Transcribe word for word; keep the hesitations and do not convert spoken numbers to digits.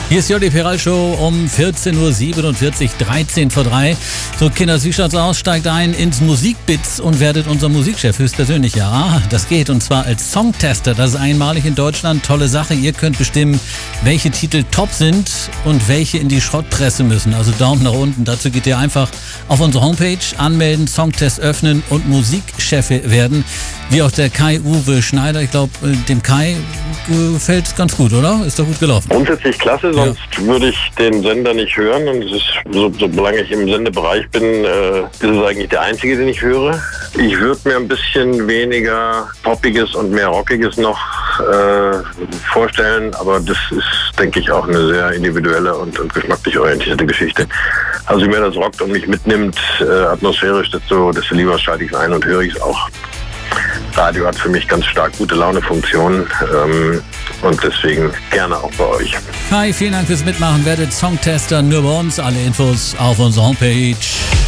Hier ist Jordi Peral Show um vierzehn Uhr siebenundvierzig, dreizehn vor drei. So, Kinder, wie schaut's aus? Steigt ein ins Musikbits und werdet unser Musikchef höchstpersönlich. Ja, das geht. Und zwar als Songtester. Das ist einmalig in Deutschland. Tolle Sache. Ihr könnt bestimmen, welche Titel top sind und welche in die Schrottpresse müssen. Also Daumen nach unten. Dazu geht ihr einfach auf unsere Homepage, anmelden, Songtest öffnen und Musikchef werden. Wie auch der Kai-Uwe Schneider. Ich glaube, dem Kai gefällt es ganz gut, oder? Ist doch gut gelaufen. Grundsätzlich klasse, sonst ja. würde ich den Sender nicht hören. Und es ist, so, solange ich im Sendebereich bin, äh, ist es eigentlich der einzige, den ich höre. Ich würde mir ein bisschen weniger Poppiges und mehr Rockiges noch äh, vorstellen, aber das ist, denke ich, auch eine sehr individuelle und, und geschmacklich orientierte Geschichte. Also je mehr das rockt und mich mitnimmt, äh, atmosphärisch, desto, desto lieber schalte ich es ein und höre ich es auch. Radio hat für mich ganz stark gute Laune-Funktionen ähm, und deswegen gerne auch bei euch. Kai, vielen Dank fürs Mitmachen. Werdet Songtester nur bei uns. Alle Infos auf unserer Homepage.